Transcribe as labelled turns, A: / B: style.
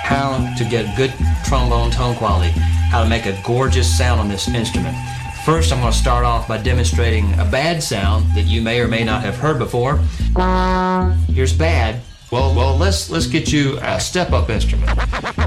A: how to get good trombone tone quality, how to make a gorgeous sound on this instrument. First, I'm going to start off by demonstrating a bad sound that you may or may not have heard before. Here's bad. Well, let's get you a step-up instrument.